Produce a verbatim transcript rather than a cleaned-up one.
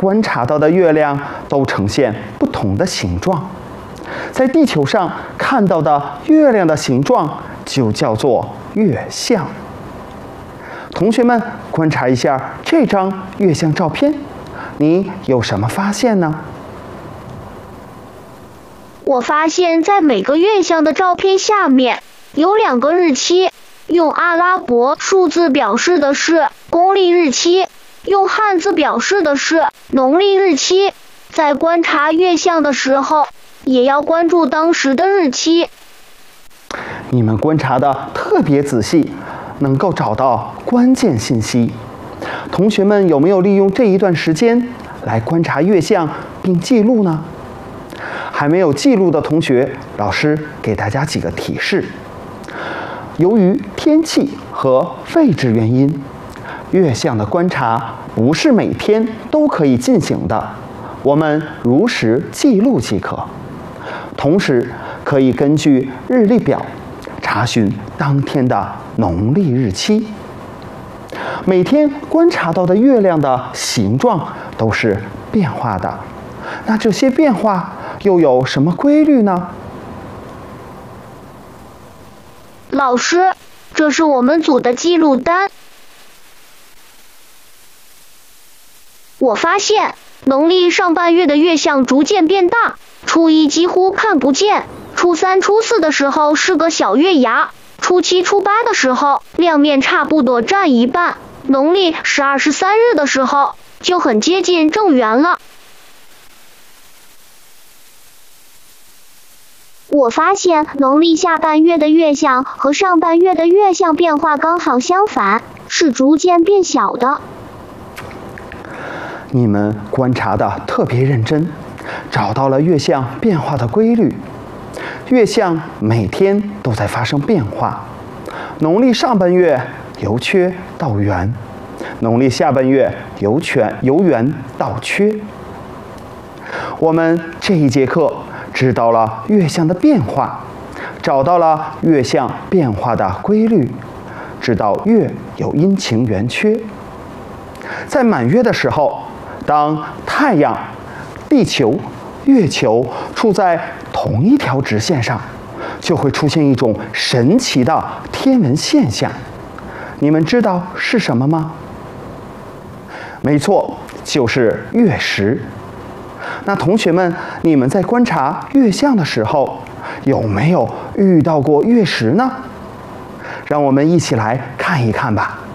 观察到的月亮都呈现不同的形状。在地球上看到的月亮的形状就叫做月相。同学们观察一下这张月相照片，你有什么发现呢？ 我发现在每个月相的照片下面有两个日期，用阿拉伯数字表示的是公历日期，用汉字表示的是农历日期。在观察月相的时候，也要关注当时的日期。 你们观察的特别仔细，能够找到关键信息。同学们有没有利用这一段时间来观察月相并记录呢？还没有记录的同学，老师给大家几个提示。由于天气和位置原因，月相的观察不是每天都可以进行的，我们如实记录即可。同时，可以根据日历表查询当天的农历日期。每天观察到的月亮的形状都是变化的，那这些变化又有什么规律呢？ 老师，这是我们组的记录单。我发现农历上半月的月相逐渐变大，初一几乎看不见，初三、初四的时候是个小月牙，初七、初八的时候亮面差不多占一半，农历十二、十三日的时候就很接近正圆了。 我发现农历下半月的月相和上半月的月相变化刚好相反，是逐渐变小的。 你们观察的特别认真，找到了月相变化的规律。月相每天都在发生变化，农历上半月由缺到圆，农历下半月由全由圆到缺。我们这一节课知道了月相的变化，找到了月相变化的规律，知道月有阴晴圆缺。在满月的时候，当太阳、地球、月球处在同一条直线上，就会出现一种神奇的天文现象。你们知道是什么吗？没错，就是月食。那同学们，你们在观察月相的时候，有没有遇到过月食呢？让我们一起来看一看吧。